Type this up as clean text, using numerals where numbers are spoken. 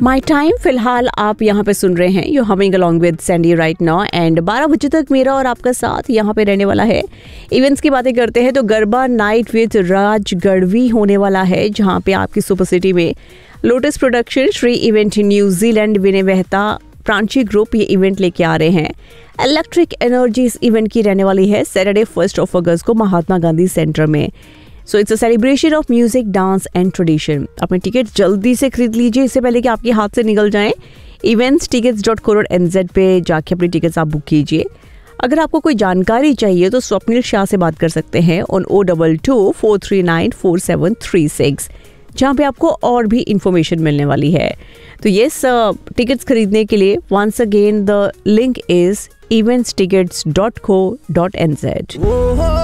My time फिलहाल आप यहाँ पे सुन रहे हैं you humming along with Sandy right now and 12 बजे तक मेरा और आपका साथ यहाँ पे रहने वाला है। इवेंट्स की बातें करते हैं तो गरबा नाइट विद राज गढ़वी होने वाला है, जहाँ पे आपकी सुपर सिटी में lotus production, Shri event New Zealand, विनय मेहता, प्रांची ग्रुप ये इवेंट लेके आ रहे हैं। इलेक्ट्रिक एनर्जी इस इवेंट की रहने वाली है सैटरडे 1 अगस्त को महात्मा गांधी सेंटर में। So it's a celebration of music, dance and tradition. अपने टिकट जल्दी से खरीद लीजिए इससे पहले कि आपके हाथ से निकल जाएं। eventstickets.co.nz पे जाके अपनी टिकट्स आप बुक कीजिए। अगर आपको कोई जानकारी चाहिए तो स्वप्निल शाह से बात कर सकते हैं ऑन 022-439-4736, जहाँ पे आपको और भी इंफॉर्मेशन मिलने वाली है। तो यस, टिकट्स खरीदने के लिए once again the link is eventstickets.co.nz।